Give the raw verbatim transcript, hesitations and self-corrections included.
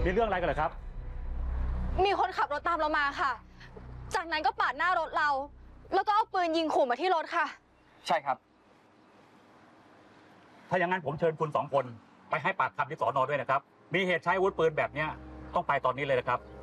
มีเรื่องอะไรกันเหรอครับมีคนขับรถตามเรามาค่ะจากนั้นก็ปาดหน้ารถเราแล้วก็เอาปืนยิงขู่มาที่รถค่ะใช่ครับถ้าอย่างนั้นผมเชิญคุณสองคนไปให้ปากคำที่สอนอด้วยนะครับมีเหตุใช้อาวุธปืนแบบนี้ต้องไปตอนนี้เลยนะครับ